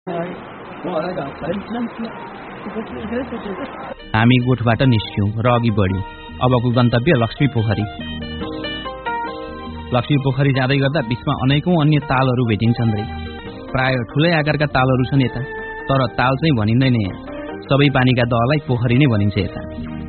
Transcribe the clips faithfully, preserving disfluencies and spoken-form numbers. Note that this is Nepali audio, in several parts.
हामी गोठबाट निस्क्यौं र अघि बढ्यौं। अबको गन्तव्य लक्ष्मी पोखरी। लक्ष्मी पोखरी जाँदै गर्दा बीचमा अनेकौं अन्य तालहरू भेटिन्छन् रे। प्राय ठूलै आकारका तालहरू छन् यता, तर ताल चाहिँ भनिँदैन यहाँ। सबै पानीका दहलाई पोखरी नै भनिन्छ यता।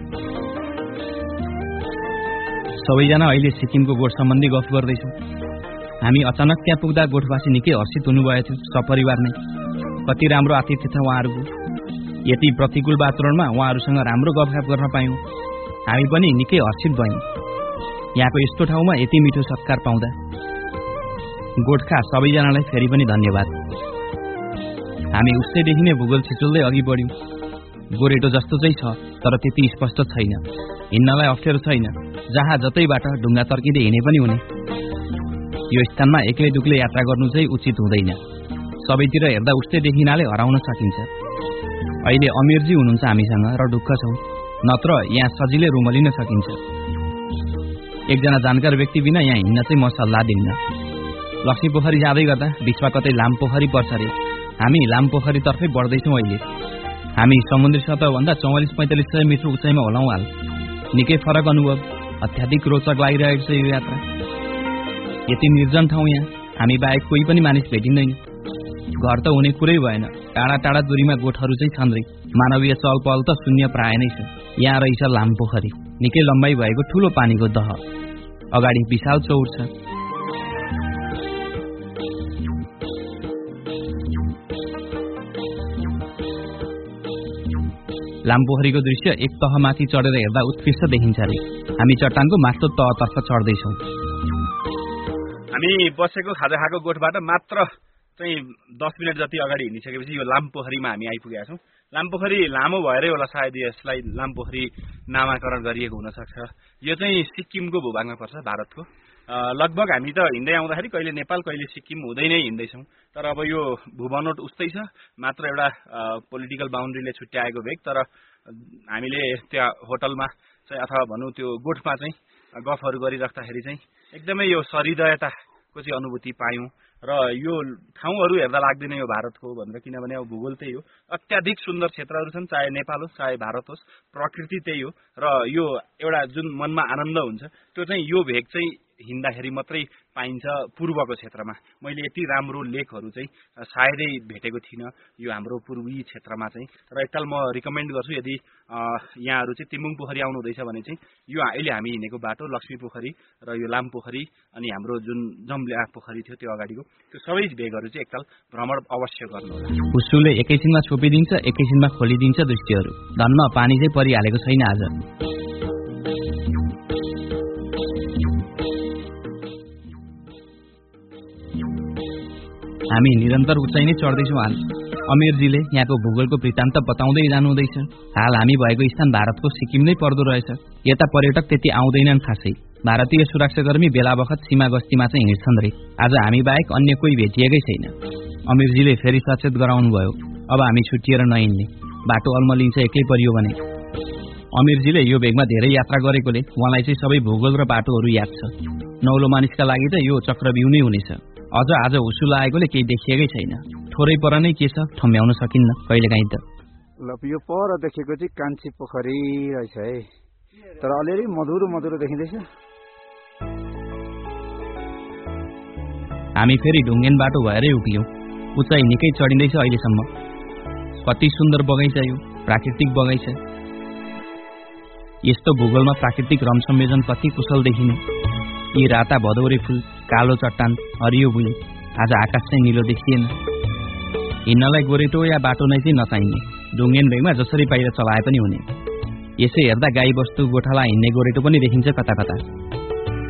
सबैजना अहिले सिक्किमको गोठ सम्बन्धी गफ गर्दैछौँ। हामी अचानक त्यहाँ पुग्दा गोठवासी निकै हर्षित हुनुभएको थियो, सपरिवार नै। कति राम्रो आतिथ्य छ उहाँहरूको। यति प्रतिकूल वातावरणमा उहाँहरूसँग राम्रो गफगाफ गर्न पायौँ। हामी पनि निकै हर्षित भयौँ यहाँको यस्तो ठाउँमा यति मिठो सत्कार पाउँदा। गोठका सबैजनालाई फेरि पनि धन्यवाद। हामी उसैदेखि नै भूगोल छिचुल्दै अघि बढ्यौँ। गोरेटो जस्तो चाहिँ छ, तर त्यति स्पष्ट छैन। हिँड्नलाई अप्ठ्यारो छैन। जहाँ जतैबाट ढुङ्गा तर्किँदै हिँडे पनि हुने। यो स्थानमा एक्लै दुक्लै यात्रा गर्नु चाहिँ उचित हुँदैन। सबैतिर हेर्दा उस्तै देखिनाले हराउन सकिन्छ। अहिले अमीरजी हुनुहुन्छ हामीसँग र ढुक्क छौँ, नत्र यहाँ सजिलै रुमलिन सकिन्छ। एकजना जानकार व्यक्ति बिना यहाँ हिँड्न चाहिँ म सल्लाह दिन्न। लक्ष्मी पोखरी जाँदै गर्दा बिचमा कतै लाम पोखरी पर्छ रे। हामी लाम पोखरी तर्फै बढ्दैछौँ अहिले। हामी समुद्री सतहभन्दा चौवालिस पैंतालिस सय मिटर उचाइमा होलाउँ हाल। निकै फरक अनुभव, अत्याधिक रोचक लागिरहेको छ यो यात्रा। यति निर्जन ठाउँ यहाँ, हामी बाहेक कोही पनि मानिस भेटिँदैन। घर त हुने कुरै भएन। टाढा टाढा दूरीमा गोठहरू चाहिँ छन् रे। मानवीय चहल पहल त शून्य प्राय नै छ। यहाँ रहेछ लाम पोखरी, निकै लम्बाइ भएको ठूलो पानीको दह। अगाडि विशाल चौर छ। लाम पोखरीको दृश्य एक तहमाथि चढेर हेर्दा उत्कृष्ट देखिन्छ रे। हामी चट्टानको माथिल्लो तहतर्फ चढ्दैछौँ। हामी बसेको खाजा खाएको गोठबाट मात्र चाहिँ दस मिनट जति अगाडि हिँडिसकेपछि यो लाम पोखरीमा हामी आइपुगेका छौँ। लाम पोखरी लामो भएरै होला सायद यसलाई लाम पोखरी नामाकरण गरिएको हुन सक्छ। यो चाहिँ सिक्किमको भूभागमा पर्छ, भारतको। लगभग हामी त हिँड्दै आउँदाखेरि कहिले नेपाल कहिले सिक्किम हुँदै नै हिँड्दैछौँ। तर अब यो भूबनोट उस्तै छ, मात्र एउटा पोलिटिकल बााउन्ड्रीले छुट्याएको भेग। तर हामीले त्यहाँ होटलमा चाहिँ अथवा भनौँ त्यो गोठमा चाहिँ गफहरू गरिराख्दाखेरि चाहिँ एकदमै यो सहृदयताको चाहिँ अनुभूति पायौँ। र यो ठाउँहरू हेर्दा लाग्दैन यो भारतको भनेर, किनभने अब भूगोल त्यही हो। अत्याधिक सुन्दर क्षेत्रहरू छन्, चाहे नेपाल होस् चाहे भारत होस्, प्रकृति त्यही हो। र यो एउटा जुन मनमा आनन्द हुन्छ त्यो चाहिँ यो भेग चाहिँ हिँड्दाखेरि मात्रै पाइन्छ पूर्वको क्षेत्रमा। मैले यति राम्रो लेकहरू चाहिँ सायदै भेटेको थिइनँ यो हाम्रो पूर्वी क्षेत्रमा चाहिँ। र एकताल म रिकमेन्ड गर्छु, यदि यहाँहरू चाहिँ तिम्बुङ पोखरी आउनु हुँदैछ भने चाहिँ यो अहिले हामी हिँडेको बाटो लक्ष्मी पोखरी र यो लाम पोखरी अनि हाम्रो जुन जम्ल्या पोखरी थियो त्यो अगाडिको त्यो सबै भेगहरू चाहिँ एकताल भ्रमण अवश्य गर्नु होला। हुस्सुले एकैछिनमा छोपिदिन्छ, एकैछिनमा खोलिदिन्छ दृश्यहरू। धन्न पानी चाहिँ परिहालेको छैन आज। हामी निरन्तर उचाइ नै चढ्दैछौँ हाल। अमीरजीले यहाँको भूगोलको वृत्तान्त बताउँदै जानुहुँदैछ। हाल हामी भएको स्थान भारतको सिक्किम नै पर्दो रहेछ। यता पर्यटक त्यति आउँदैनन् खासै। भारतीय सुरक्षाकर्मी बेला बखत सीमा गस्तीमा चाहिँ हिँड्छन् रे। आज हामी बाहेक अन्य कोही भेटिएकै छैन। अमीरजीले फेरि सचेत गराउनु भयो, अब हामी छुट्टिएर नहिँड्ने। बाटो अल्मलिन्छ एक्लै परियो भने। अमीरजीले यो भेगमा धेरै यात्रा गरेकोले उहाँलाई चाहिँ सबै भूगोल र बाटोहरू याद छ। नौलो मानिसका लागि त यो चक्रव्यूह नै हुनेछ। अझ आज हुसु लागेकोले केही देखिएकै छैन। थोरै पर नै के छ ठम्ब्याउन सकिन्न कहिलेकाहीँ त। ल यो पर देखेको चाहिँ कान्छी पोखरी रहेछ है, तर अलिअलि मधुरो मधुरो देखिँदैछ। हामी फेरि ढुङ्गेन बाटो भएरै उभियौँ। उचाइ निकै चढिँदैछ अहिलेसम्म। कति सुन्दर बगैँचा यो, प्राकृतिक बगैँचा। यस्तो भूगोलमा प्राकृतिक रमसंयोजन कति कुशल देखिने। यी राता भदौरे फूल, कालो चट्टान, हरियो भुइँ। आज आकाश चाहिँ निलो देखिएन। हिँड्नलाई गोरेटो या बाटो नै चाहिँ नचाहिने। ढुङ्गेन भेगमा जसरी पाइर चलाए पनि हुने। यसै हेर्दा गाई बस्तु गोठाला हिँड्ने गोरेटो पनि देखिन्छ कता कता।